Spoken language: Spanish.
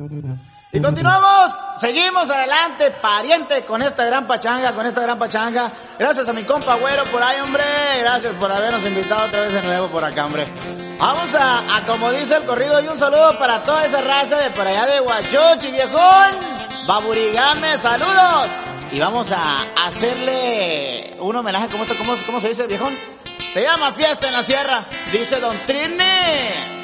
Y continuamos, seguimos adelante, pariente, con esta gran pachanga, Gracias a mi compa Güero por ahí, hombre. Gracias por habernos invitado otra vez de nuevo por acá, hombre. Vamos a como dice el corrido, y un saludo para toda esa raza de por allá de Huachochi, viejón. Baburigame, saludos. Y vamos a hacerle un homenaje, ¿cómo se dice, viejón? Se llama Fiesta en la Sierra, dice Don Trini.